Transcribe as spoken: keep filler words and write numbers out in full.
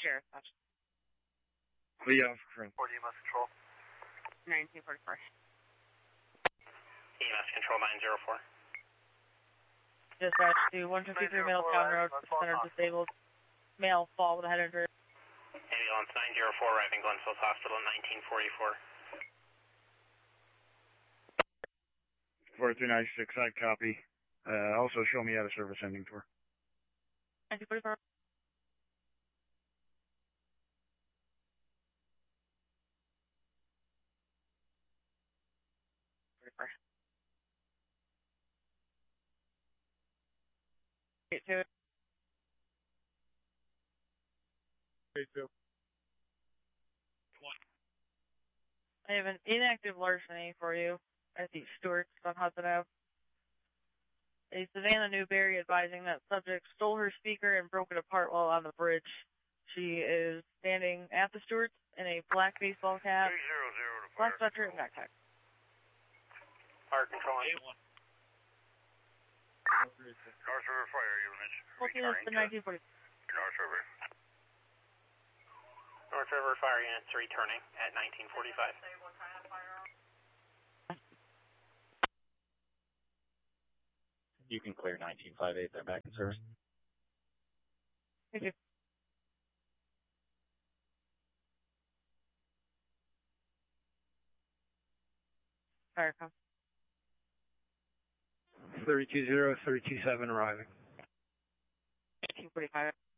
Sheriff, gotcha. Leo, friend. Ford E M S Control. nineteen forty-four. E M S Control nine zero four. Dispatch to one fifty-three Middletown Road, center disabled. Male fall with a head injury. Ambulance nine zero four arriving Glenfield Hospital nineteen forty-four. four three nine six, I copy. Uh, also show me out of service ending tour. nineteen forty-four. forty-four. eight two. eight two. I have an inactive larceny for you at the Stewart's on Hudson Avenue. A Savannah Newberry advising that subject stole her speaker and broke it apart while on the bridge. She is standing at the Stewart's in a black baseball cap, black sweatshirt, and backpack. Fire control eight one. North River Fire Unit. Looking at the nineteen forty. North River. North River Fire Units returning at nineteen forty-five. You can clear nineteen fifty-eight, they're back in service. Thank you. Fire call. thirty-two zero, thirty-two seven arriving. nineteen forty-five.